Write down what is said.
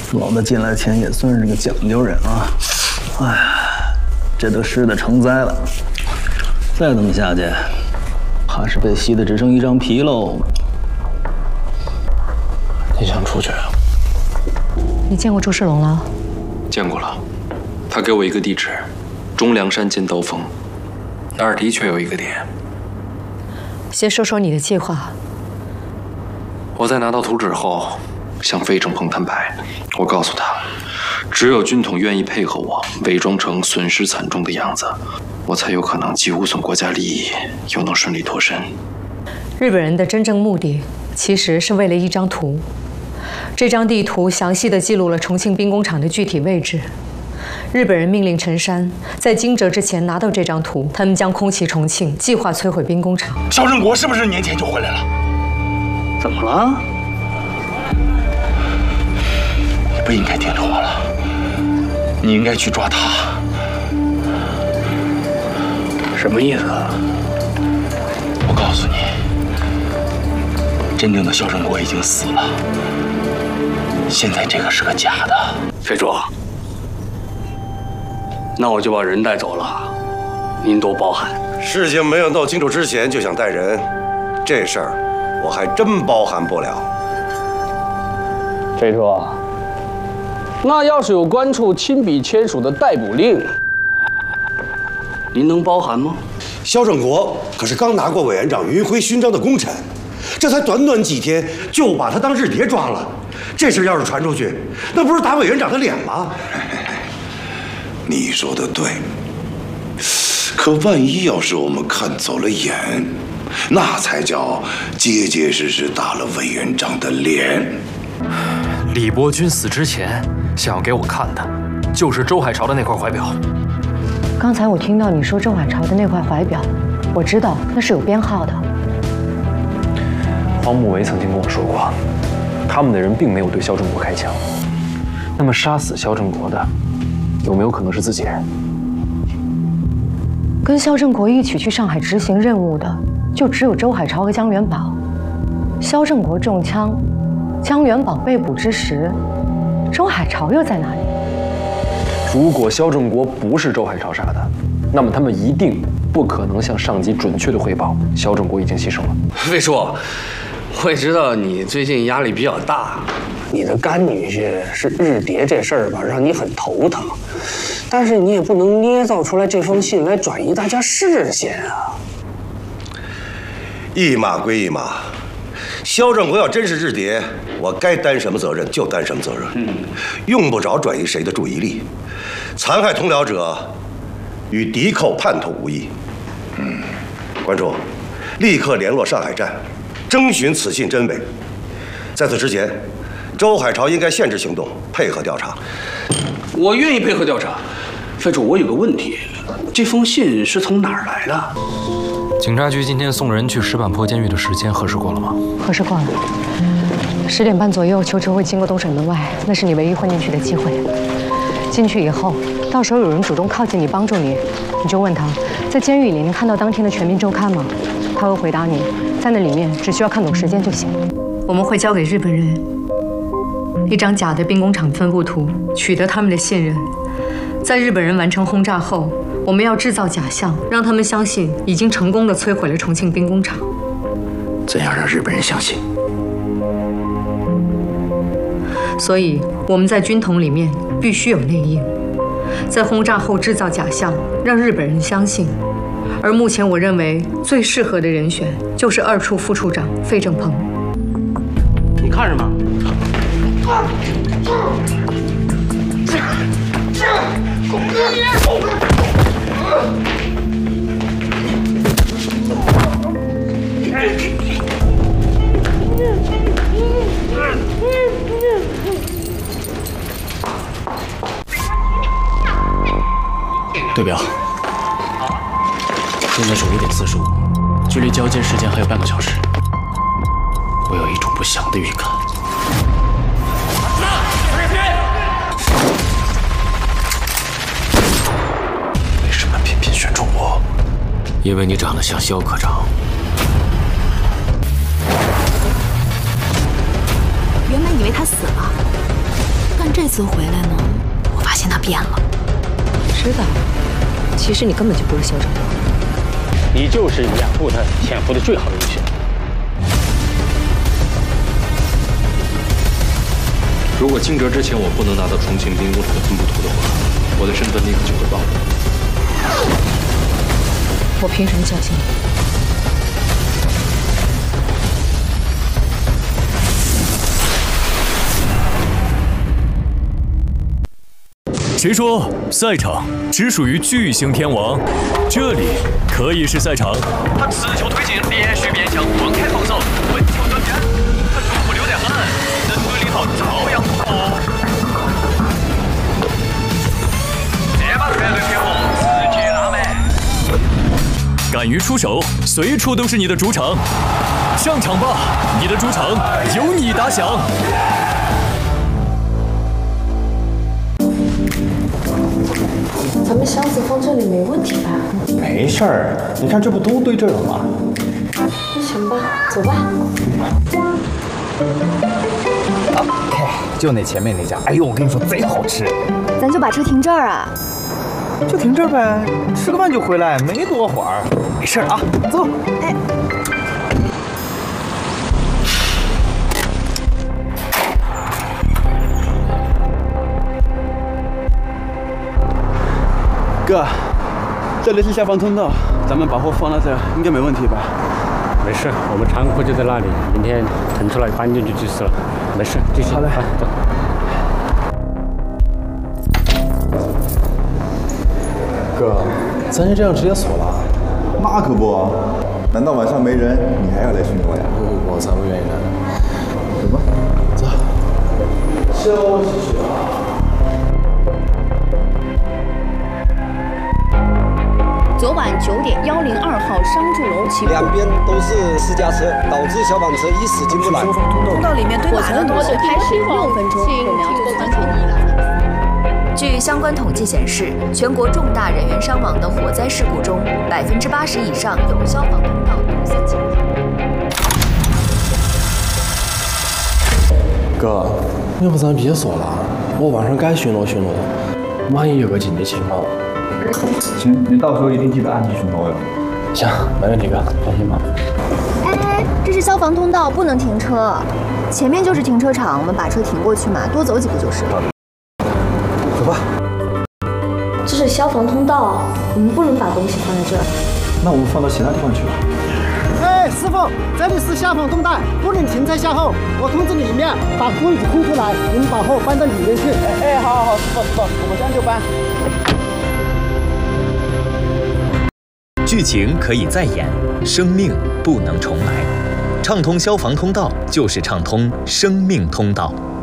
老子进来前也算是个讲究人啊。哎呀，这都湿的成灾了，再这么下去，怕是被吸的只剩一张皮喽。 你想出去？ 你见过朱世龙了？ 见过了，他给我一个地址，中梁山尖刀锋，那儿的确有一个点。 先说说你的计划。 我在拿到图纸后，向费正鹏摊牌，我告诉他，只有军统愿意配合我，伪装成损失惨重的样子，我才有可能既无损国家利益，又能顺利脱身。 日本人的真正目的，其实是为了一张图。这张地图详细地记录了重庆兵工厂的具体位置。日本人命令陈山在惊蛰之前拿到这张图，他们将空袭重庆，计划摧毁兵工厂。 肖振国是不是年前就回来了？ 怎么了？ 你不应该听着我了，你应该去抓他。 什么意思？ 我告诉你，真正的肖振国已经死了，现在这个是个假的。 费主，那我就把人带走了，您多包涵。 事情没有闹清楚之前就想带人，这事儿我还真包含不了。 费主，那要是有关处亲笔签署的逮捕令，您能包含吗？ 肖振国可是刚拿过委员长云辉勋章的功臣，这才短短几天就把他当日谍抓了，这事要是传出去，那不是打委员长的脸吗？ 你说的对，可万一要是我们看走了眼，那才叫结结实实打了委员长的脸。 李伯钧死之前想要给我看的，就是周海潮的那块怀表。 刚才我听到你说周海潮的那块怀表，我知道那是有编号的。 方慕维曾经跟我说过，他们的人并没有对肖振国开枪。那么杀死肖振国的，有没有可能是自己人？ 跟肖振国一起去上海执行任务的，就只有周海潮和江元宝。肖振国中枪，江元宝被捕之时，周海潮又在哪里？ 如果肖振国不是周海潮杀的，那么他们一定不可能向上级准确的汇报肖振国已经牺牲了。 费叔，我也知道你最近压力比较大，你的干女婿是日谍这事儿吧，让你很头疼。但是你也不能捏造出来这封信来转移大家视线啊。 一码归一码，肖振国要真是日谍，我该担什么责任就担什么责任，用不着转移谁的注意力。残害同僚者，与敌寇叛徒无异。关注，立刻联络上海站，征询此信真伪。在此之前，周海潮应该限制行动，配合调查。 我愿意配合调查。费主，我有个问题，这封信是从哪儿来的？ 警察局今天送人去石板坡监狱的时间核实过了吗？ 核实过了。10点半左右，囚车会经过东水门外，那是你唯一混进去的机会。进去以后，到时候有人主动靠近你帮助你，你就问他，在监狱里能看到当天的《全民周刊》吗？他会回答你，在那里面只需要看懂时间就行。我们会交给日本人一张假的兵工厂分布图，取得他们的信任。在日本人完成轰炸后，我们要制造假象，让他们相信已经成功地摧毁了重庆兵工厂。 怎样让日本人相信？ 所以我们在军统里面必须有内应，在轰炸后制造假象，让日本人相信。而目前我认为最适合的人选就是2处副处长费正鹏。 你看什么？ 对表，现在是5点45，距离交接时间还有半个小时。我有一种不祥的预感。 为什么偏偏选中我？ 因为你长得像肖科长。 原本以为他死了， 但这次回来呢，我发现他变了。 知道，其实你根本就不是肖正国， 你就是掩护他潜伏的最好人选。 如果惊蛰之前我不能拿到重庆兵工厂的分布图的话，我的身份立刻就会暴露。 我凭什么相信你？ 谁说赛场只属于巨星天王？这里可以是赛场。 他持球推进，连续面向放开防守，稳球转身，他速度溜得很，针对里头照样突破。这把全队偏锋直接拉满。 敢于出手，随处都是你的主场。上场吧，你的主场由你打响。 咱们箱子放这里没问题吧？ 没事儿，你看这不都堆这儿了吗？ 那行吧，走吧。 OK， 就那前面那家，哎呦，我跟你说贼好吃。 咱就把车停这儿啊？ 就停这儿呗，吃个饭就回来，没多会儿。没事啊，走。哎。 哥，这里是消防通道，咱们把货放到这儿，应该没问题吧？ 没事，我们仓库就在那里，明天腾出来搬进去就是了。没事，继续。好嘞，走。 哥，咱就这样直接锁了？ 那可不，难道晚上没人，你还要来巡逻呀？ 我才不愿意呢。 走吧， 走。休息去啊。 昨晚9点102号商住楼起火， 两边都是私家车，导致消防车一时进不来。 通道里面堆满了火球开始6分钟，我们要做安全意了。 据相关统计显示，全国重大人员伤亡的火灾事故中，80%以上有消防通道堵塞情况。 哥，要不咱别锁了，我晚上该巡逻巡逻，万一有个紧急情况。 行，你到时候一定记得按期巡逻哟。 行，没问题，哥，放心吧。 哎，这是消防通道，不能停车。前面就是停车场，我们把车停过去嘛，多走几步就是了。 走吧。 这是消防通道，我们不能把东西放在这儿。 那我们放到其他地方去吧。 哎，师傅，这里是消防通道，不能停车下后。我通知里面把柜子空出来，你们把货搬到里面去。哎，好，师傅，我们这样就搬。 剧情可以再演，生命不能重来。畅通消防通道就是畅通生命通道。